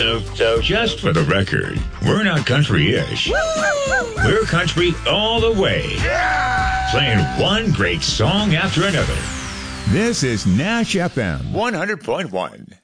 So just for the record, we're not country-ish. We're country all the way. Playing one great song after another. This is Nash FM 100.1.